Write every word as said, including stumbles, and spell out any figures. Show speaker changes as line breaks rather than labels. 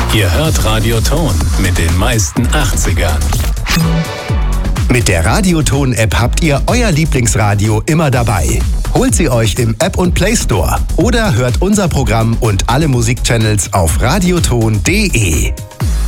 Ihr hört Radioton mit den meisten achtzigern.
Mit der Radioton-App habt ihr euer Lieblingsradio immer dabei. Holt sie euch im App- und Play Store oder hört unser Programm und alle Musikchannels auf radioton punkt de.